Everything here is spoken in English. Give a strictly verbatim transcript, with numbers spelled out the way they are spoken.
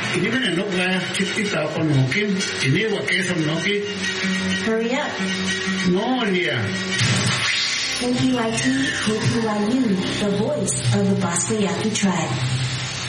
Ini mana nok lah, kita apa mungkin? Ini wakai somnoki. Hurry up. No dia. K P Y T, K P Y U, the voice of the Basquiat tribe.